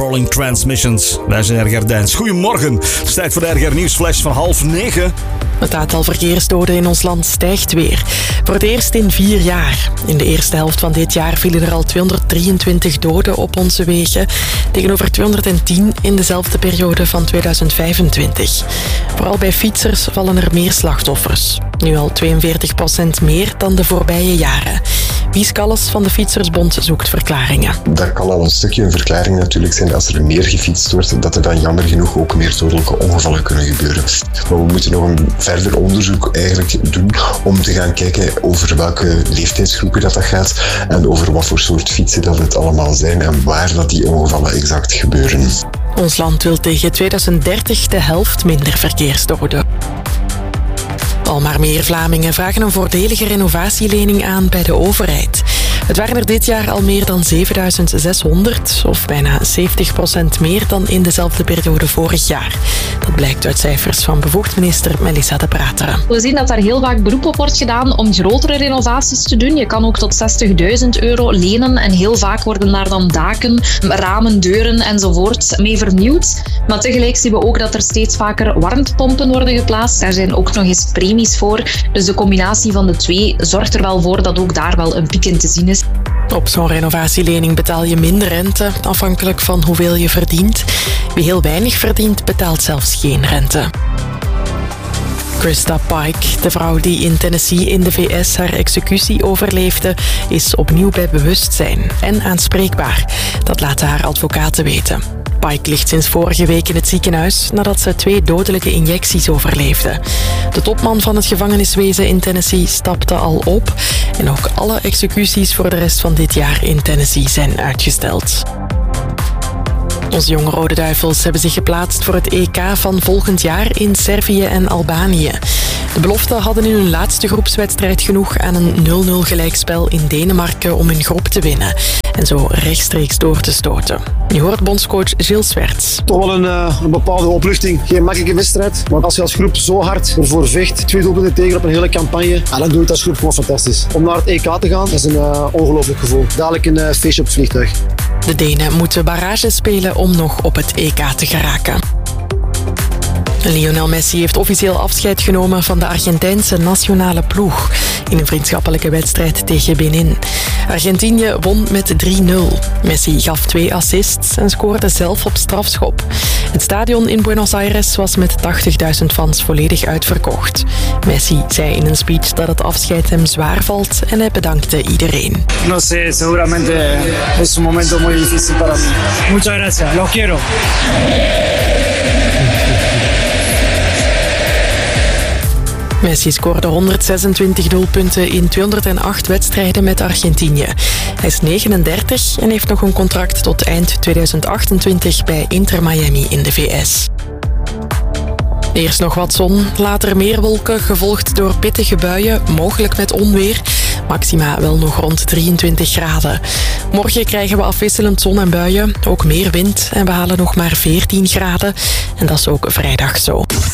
Rolling Transmissions. Wij zijn RGR Dance. Goedemorgen. Het is tijd voor de RGR Nieuwsflash van 8:30. Het aantal verkeersdoden in ons land stijgt weer. Voor het eerst in 4 jaar. In de eerste helft van dit jaar vielen er al 223 doden op onze wegen, tegenover 210 in dezelfde periode van 2025. Vooral bij fietsers vallen er meer slachtoffers. Nu al 42% meer dan de voorbije jaren. Wies Kalles van de Fietsersbond zoekt verklaringen. Daar kan al een stukje een verklaring natuurlijk zijn als er meer gefietst wordt, dat er dan jammer genoeg ook meer dodelijke ongevallen kunnen gebeuren. Maar we moeten nog een verder onderzoek eigenlijk doen om te gaan kijken over welke leeftijdsgroepen dat gaat en over wat voor soort fietsen dat het allemaal zijn en waar dat die ongevallen exact gebeuren. Ons land wil tegen 2030 de helft minder verkeersdoden. Al maar meer Vlamingen vragen een voordelige renovatielening aan bij de overheid. Het waren er dit jaar al meer dan 7600, of bijna 70% meer dan in dezelfde periode vorig jaar. Dat blijkt uit cijfers van bevoegd minister Melissa De Prateren. We zien dat daar heel vaak beroep op wordt gedaan om grotere renovaties te doen. Je kan ook tot €60.000 lenen en heel vaak worden daar dan daken, ramen, deuren enzovoort mee vernieuwd. Maar tegelijk zien we ook dat er steeds vaker warmtepompen worden geplaatst. Daar zijn ook nog eens premies voor. Dus de combinatie van de twee zorgt er wel voor dat ook daar wel een piek in te zien is. Op zo'n renovatielening betaal je minder rente, afhankelijk van hoeveel je verdient. Wie heel weinig verdient, betaalt zelfs geen rente. Krista Pike, de vrouw die in Tennessee in de VS haar executie overleefde, is opnieuw bij bewustzijn en aanspreekbaar. Dat laten haar advocaten weten. Pike ligt sinds vorige week in het ziekenhuis nadat ze 2 dodelijke injecties overleefde. De topman van het gevangeniswezen in Tennessee stapte al op en ook alle executies voor de rest van dit jaar in Tennessee zijn uitgesteld. Onze jonge Rode Duivels hebben zich geplaatst voor het EK van volgend jaar in Servië en Albanië. De beloften hadden in hun laatste groepswedstrijd genoeg aan een 0-0 gelijkspel in Denemarken om hun groep te winnen en zo rechtstreeks door te stoten. Je hoort bondscoach Gilles Swerts. Toch wel een bepaalde opluchting. Geen makkelijke wedstrijd, maar als je als groep zo hard ervoor vecht, 2 doelpunten tegen op een hele campagne, dan doe je het als groep gewoon fantastisch. Om naar het EK te gaan, dat is een ongelooflijk gevoel. Dadelijk een feestje op het vliegtuig. De Denen moeten barrage spelen om nog op het EK te geraken. Lionel Messi heeft officieel afscheid genomen van de Argentijnse nationale ploeg in een vriendschappelijke wedstrijd tegen Benin. Argentinië won met 3-0. Messi gaf 2 assists en scoorde zelf op strafschop. Het stadion in Buenos Aires was met 80.000 fans volledig uitverkocht. Messi zei in een speech dat het afscheid hem zwaar valt en hij bedankte iedereen. No sé, seguramente es un momento muy difícil para mí. Muchas gracias, los quiero. Messi scoorde 126 doelpunten in 208 wedstrijden met Argentinië. Hij is 39 en heeft nog een contract tot eind 2028 bij Inter Miami in de VS. Eerst nog wat zon, later meer wolken, gevolgd door pittige buien, mogelijk met onweer. Maxima wel nog rond 23 graden. Morgen krijgen we afwisselend zon en buien, ook meer wind en we halen nog maar 14 graden. En dat is ook vrijdag zo.